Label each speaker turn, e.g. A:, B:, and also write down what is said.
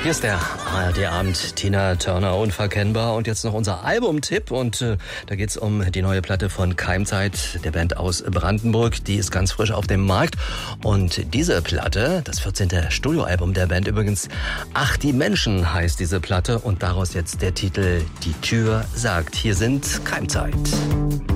A: Hier ist der ARD-Abend, Tina Turner, unverkennbar. Und jetzt noch unser Albumtipp. Und da geht's um die neue Platte von Keimzeit, der Band aus Brandenburg. Die ist ganz frisch auf dem Markt. Und diese Platte, das 14. Studioalbum der Band übrigens, Ach, die Menschen heißt diese Platte. Und daraus jetzt der Titel Die Tür sagt. Hier sind Keimzeit.